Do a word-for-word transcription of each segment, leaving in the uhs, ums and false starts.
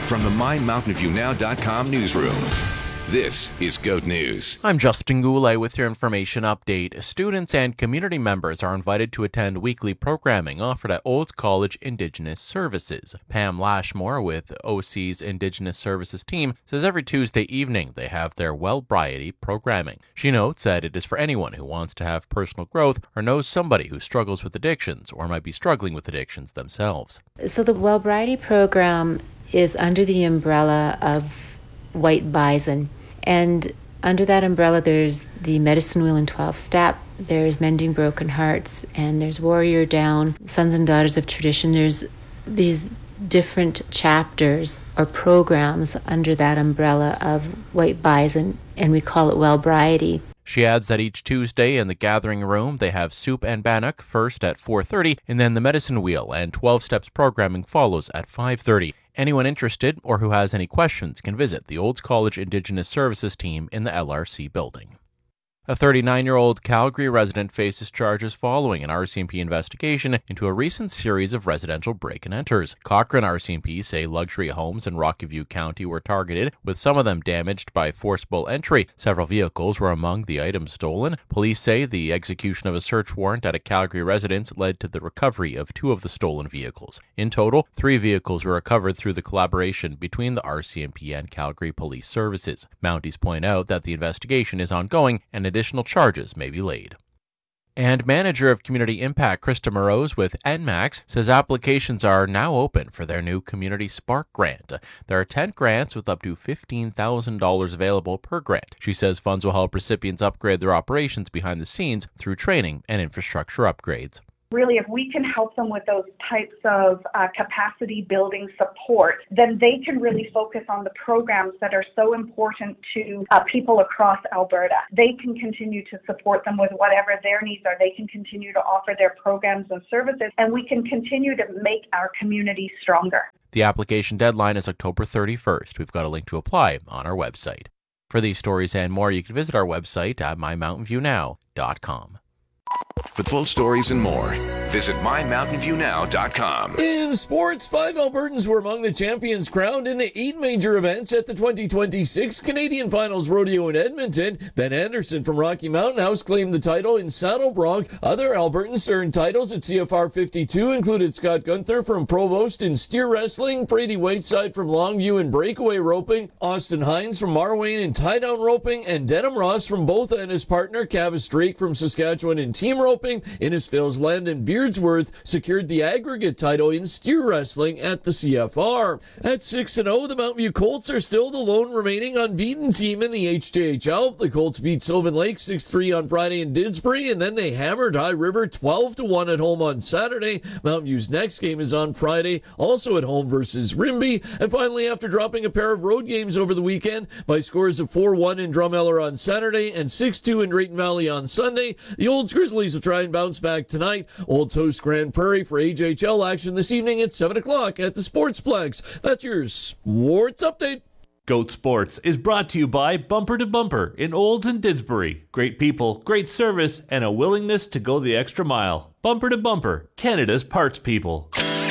From the my mountain view now dot com newsroom, this is GOAT News. I'm Justin Goulet with your information update. Students and community members are invited to attend weekly programming offered at Olds College Indigenous Services. Pam Lashmore with O C's Indigenous Services team says every Tuesday evening they have their Wellbriety programming. She notes that it is for anyone who wants to have personal growth or knows somebody who struggles with addictions or might be struggling with addictions themselves. So the Wellbriety program is under the umbrella of White Bison. And under that umbrella, there's the Medicine Wheel and twelve Step, there's Mending Broken Hearts, and there's Warrior Down, Sons and Daughters of Tradition. There's these different chapters or programs under that umbrella of White Bison, and we call it Wellbriety. She adds that each Tuesday in the gathering room, they have soup and bannock first at four thirty, and then the Medicine Wheel and twelve Steps programming follows at five thirty. Anyone interested or who has any questions can visit the Olds College Indigenous Services team in the L R C building. A thirty-nine-year-old Calgary resident faces charges following an R C M P investigation into a recent series of residential break-and-enters. Cochrane R C M P say luxury homes in Rocky View County were targeted, with some of them damaged by forcible entry. Several vehicles were among the items stolen. Police say the execution of a search warrant at a Calgary residence led to the recovery of two of the stolen vehicles. In total, three vehicles were recovered through the collaboration between the R C M P and Calgary Police Services. Mounties point out that the investigation is ongoing and additional charges may be laid. And manager of community impact Krista Morose with N MAX says applications are now open for their new Community Spark grant. There are ten grants with up to fifteen thousand dollars available per grant. She says funds will help recipients upgrade their operations behind the scenes through training and infrastructure upgrades. Really, if we can help them with those types of uh, capacity building support, then they can really focus on the programs that are so important to uh, people across Alberta. They can continue to support them with whatever their needs are. They can continue to offer their programs and services, and we can continue to make our community stronger. The application deadline is October thirty-first. We've got a link to apply on our website. For these stories and more, you can visit our website at my mountain view now dot com. For full stories and more, visit my mountain view now dot com. In sports, five Albertans were among the champions crowned in the eight major events at the twenty twenty-six Canadian Finals Rodeo in Edmonton. Ben Anderson from Rocky Mountain House claimed the title in Saddle Bronc. Other Albertans earned titles at C F R fifty-two included Scott Gunther from Provost in steer wrestling, Brady Whiteside from Longview in breakaway roping, Austin Hines from Marwayne in tie-down roping, and Denham Ross from Botha and his partner Cavis Drake from Saskatchewan in team roping. Innisfail's Landon Beardsworth secured the aggregate title in steer wrestling at the C F R. At six and oh, the Mountain View Colts are still the lone remaining unbeaten team in the H T H L. The Colts beat Sylvan Lake six three on Friday in Didsbury, and then they hammered High River twelve to one at home on Saturday. Mountain View's next game is on Friday, also at home versus Rimbey. And finally, after dropping a pair of road games over the weekend by scores of four one in Drumheller on Saturday and six two in Drayton Valley on Sunday, the Olds Grizzlies will try and bounce back tonight. Olds host Grand Prairie for H H L action this evening at seven o'clock at the Sportsplex. That's your sports update. GOAT Sports is brought to you by Bumper to Bumper in Olds and Didsbury. Great people, great service, and a willingness to go the extra mile. Bumper to Bumper, Canada's parts people.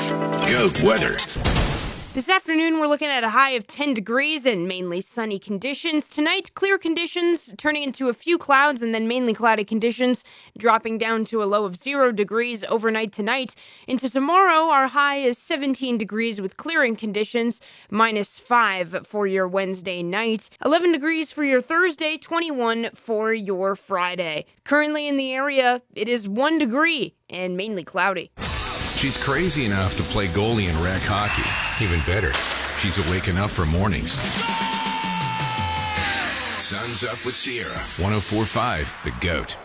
GOAT weather. This afternoon, we're looking at a high of ten degrees and mainly sunny conditions. Tonight, clear conditions turning into a few clouds and then mainly cloudy conditions, dropping down to a low of zero degrees overnight tonight. Into tomorrow, our high is seventeen degrees with clearing conditions, minus five for your Wednesday night, eleven degrees for your Thursday, twenty-one for your Friday. Currently in the area, it is one degree and mainly cloudy. She's crazy enough to play goalie in rec hockey. Even better, she's awake enough for mornings. Sun's Up with Sierra. one oh four point five, The GOAT.